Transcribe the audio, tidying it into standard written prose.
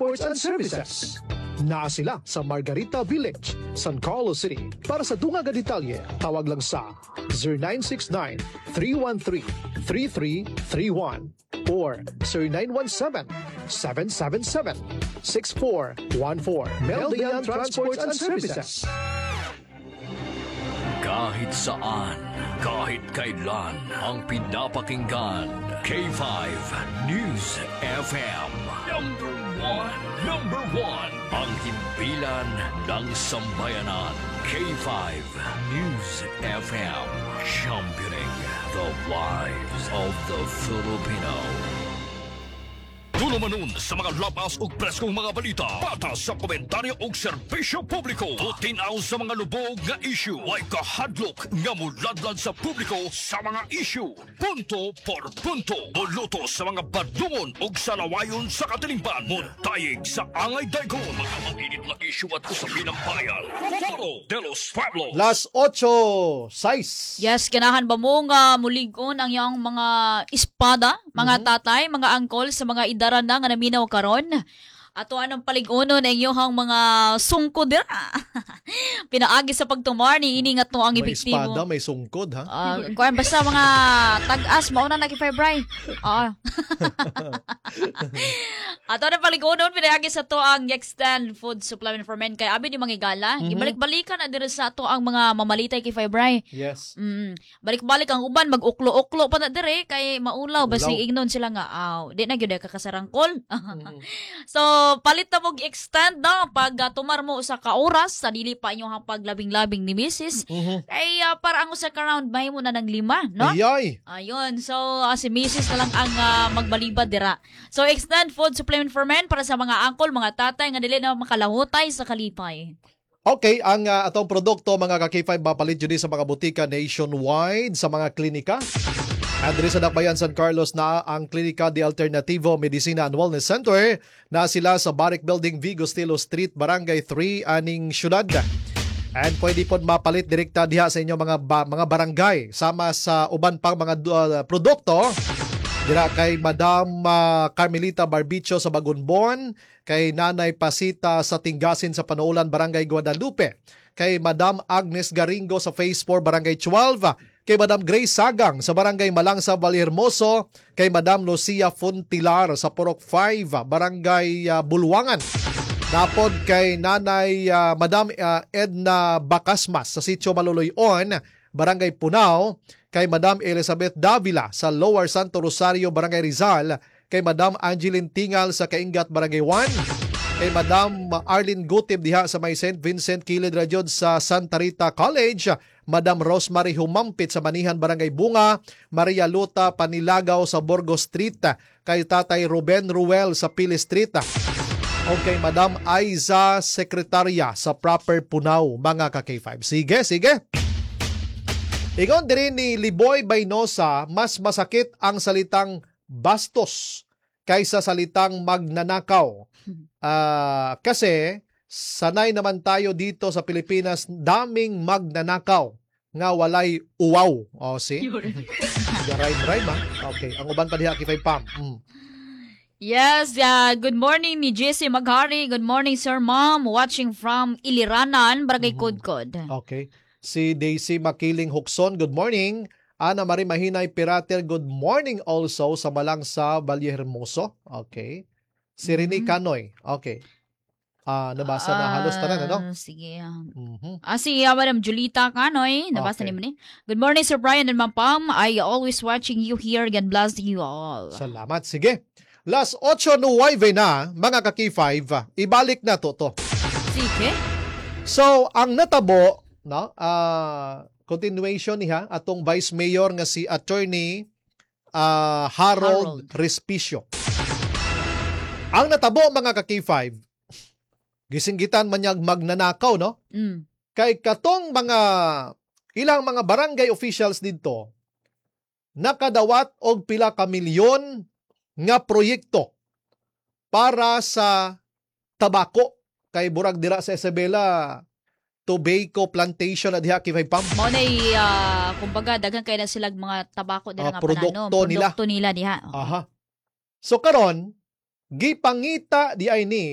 Transports and Services. Naa sila sa Margarita Village, San Carlos City. Para sa dunga nga detalye, tawag lang sa 0969-313-3331 or 0917-777-6414. Meldayan Transports and Services. Kahit saan, kahit kailan, ang pinapakinggan, K5 News FM. Number one, ang himpilan ng sambayanan, K5 News FM. Championing the lives of the Filipino. Tulo manon sa mga lapas ug preskong mga balita, patas sa komentaryo ug serbisyo publiko, tutinaw sa mga lubog nga issue, way kahadlok nga muladlad sa publiko sa mga issue, punto por punto, buluto sa mga badungon ug salawayon sa katilingban, muntayig sa angay daygon, mga mainit na issue at usapin ng bayan. Foro de los Pueblos. Las 8:06. Yes, kinahan ba mo nga muligon ang iyang mga espada, mga tatay, mga angkol sa mga idaran na nga naminaw karon? Ato anong paligunon ang iyong mga sungkod dira. Pinaagi sa pagtumar ni ini nga to ang May epektibo. espada, may sungkod, ha? Kuan basta mga tag-as mauna na kay-Febray. Ato na paligunon pinaagi sa to ang Extend Food Supplement for Men kay abi ni mangigala. Gibalik-balikan na dira sa to ang mga mamalitay kay Febray. Yes. Balik-balik ang uban mag-uklo-uklo pa na dire kay maulaw basi ignon sila nga di na gyud kakasarangkol. So palit na mong extend na pag tumar mo sa kaoras sa dili pa inyong paglabing-labing ni Mrs. Kay para ang usa ka round may mo na ng 5, no? Ayay. Ayun, so si Mrs. na lang ang magbalibad dira. So Extend Food Supplement for Men para sa mga angkol, mga tatay nga dili na makalahutay sa kalipay. Okay, ang atong produkto mga ka-K5 mapalit yun sa mga butika nationwide, sa mga klinika. Andri sa Dakbayan, San Carlos na ang Klinika de Alternativo Medicina and Wellness Center na sila sa Barrick Building, Vigo Stilo Street, Barangay 3, aning syudad. And pwede po mapalit direkta diha sa inyo mga barangay sama sa uban pang mga produkto. Dira kay Madam Carmelita Barbicho sa Bagunbon, kay Nanay Pasita sa Tingasin sa Panaulan, Barangay Guadalupe, kay Madam Agnes Garingo sa Phase 4, Barangay 12, kay Madam Grace Sagang sa Barangay Malangsa, Vallehermoso, kay Madam Lucia Fontilar sa Purok 5, Barangay Bulwangan. Napod kay Nanay Madam Edna Bacasmas sa Sitio Maluloyon, Barangay Punao, kay Madam Elizabeth Davila sa Lower Santo Rosario, Barangay Rizal, kay Madam Angeline Tingal sa Kaingat, Barangay 1, kay Madam Arlene Gutib diha sa may St. Vincent Kilid Rajod sa Santa Rita College, Madam Rosemary Humampit sa Manihan, Barangay Bunga, Maria Luta Panilagaw sa Burgos Street, kay Tatay Ruben Ruel sa Pili Street, o kay Madam Aiza Sekretarya sa Proper Punao, mga ka-K5. Sige. Ingon din ni Liboy Baynosa, mas masakit ang salitang bastos kaysa salitang magnanakaw. Kasi sanay naman tayo dito sa Pilipinas, daming magnanakaw nga walay uwaw. O, see? Rhyme, ha? Okay, ang uban pa diha kay Pam. Yes, good morning ni JC Maghari. Good morning, Sir Mom. Watching from Iliranan, Barangay Kudkod. Okay. Si Daisy Makiling Hukson, good morning. Ana Marie Mahinay Pirater, good morning also sa Malangsa, Vallehermoso. Okay. Si Rene Canoy, okay. Nabasa na halos tanan, ano? Sige. Si Madam Julita Canoy, nabasa ni mo ni. Good morning, Sir Brian and Ma'am Pam. I always watching you here. God bless you all. Salamat. Sige. Las 8:09 na, mga ka-K5, ibalik na to. Sige. So, ang natabo, no? Continuation niya atong Vice Mayor nga si Attorney Harold Respicio. Ang natabo, mga ka-K5, gisinggitan man niyag magnanakaw, no? Kay katong ilang mga barangay officials dito nakadawat og pila ka milyon nga proyekto para sa tabako kay burag dira sa Isabela tobacco plantation na diha kay Pam. Mao nay kumbaga daghan kay na sila mga tabako dira nga produkto nila diha. So karon gipangita di ay ni